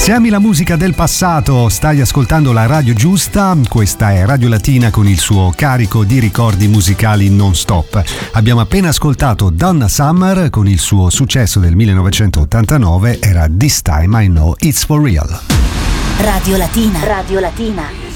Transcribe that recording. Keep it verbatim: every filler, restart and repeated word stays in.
Se ami la musica del passato, stai ascoltando la radio giusta. Questa è Radio Latina con il suo carico di ricordi musicali non stop. Abbiamo appena ascoltato Donna Summer con il suo successo del millenovecentottantanove, era This Time I Know It's For Real. Radio Latina. Radio Latina.